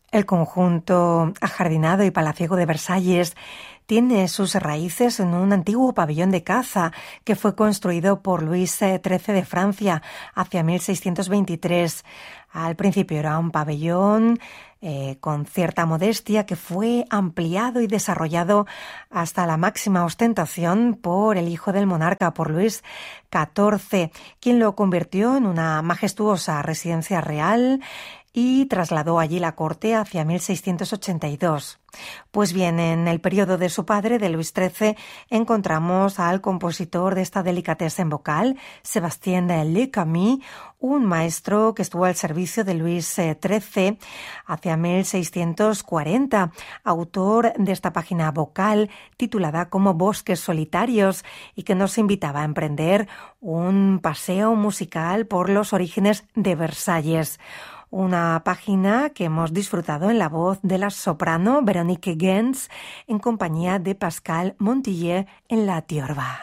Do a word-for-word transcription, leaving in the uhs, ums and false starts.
El conjunto ajardinado y palaciego de Versalles tiene sus raíces en un antiguo pabellón de caza que fue construido por Luis trece de Francia hacia mil seiscientos veintitrés. Al principio era un pabellón eh, con cierta modestia que fue ampliado y desarrollado hasta la máxima ostentación por el hijo del monarca, por Luis catorce, quien lo convirtió en una majestuosa residencia real y trasladó allí la corte hacia mil seiscientos ochenta y dos. Pues bien, en el periodo de su padre, de Luis trece, encontramos al compositor de esta delicatessen vocal, Sébastien Le Camus, un maestro que estuvo al servicio de Luis trece hacia mil seiscientos cuarenta, autor de esta página vocal titulada como Bosques solitarios y que nos invitaba a emprender un paseo musical por los orígenes de Versalles. Una página que hemos disfrutado en la voz de la soprano Véronique Gens en compañía de Pascal Montillet en la tiorba.